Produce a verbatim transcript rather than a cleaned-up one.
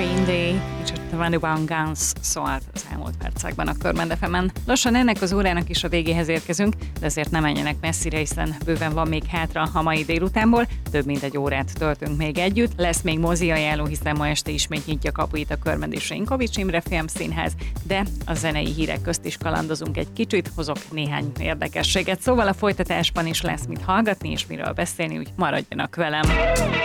Green Day és a tizenegy Guns szólt az elmúlt percekben a Körmend ef emen. Lassan ennek az órának is a végéhez érkezünk, de azért nem menjenek messzire, hiszen bőven van még hátra a mai délutánból, több mint egy órát töltünk még együtt. Lesz még mozi ajánló, hiszen ma este ismét nyitja kapuit a Körmend és Rénkovics Imre Filmszínház, de a zenei hírek közt is kalandozunk egy kicsit, hozok néhány érdekességet. Szóval a folytatásban is lesz mit hallgatni és miről beszélni, úgy maradjanak velem.